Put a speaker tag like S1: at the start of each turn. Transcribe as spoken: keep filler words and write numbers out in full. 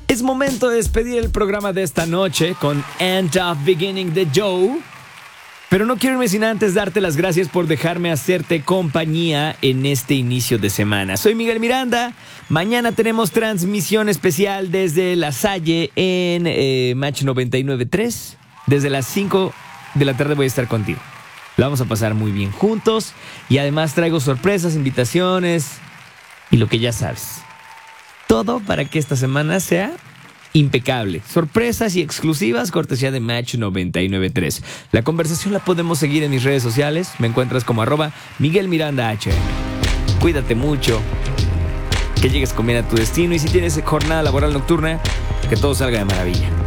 S1: Es momento de despedir el programa de esta noche con End of Beginning de Joe. Pero no quiero irme sin antes darte las gracias por dejarme hacerte compañía en este inicio de semana. Soy Miguel Miranda. Mañana tenemos transmisión especial desde La Salle en eh, Match noventa y nueve punto tres. Desde las cinco de la tarde voy a estar contigo. La vamos a pasar muy bien juntos. Y además traigo sorpresas, invitaciones y lo que ya sabes. Todo para que esta semana sea impecable. Sorpresas y exclusivas, cortesía de Match noventa y nueve punto tres. La conversación la podemos seguir en mis redes sociales. Me encuentras como arroba Miguel Miranda H M. Cuídate mucho. Que llegues con bien a tu destino. Y si tienes jornada laboral nocturna, que todo salga de maravilla.